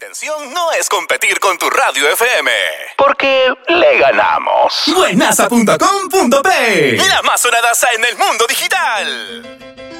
intención no es competir con tu radio FM, porque le ganamos. Buenaza.com.p, la más sonadaza en el mundo digital.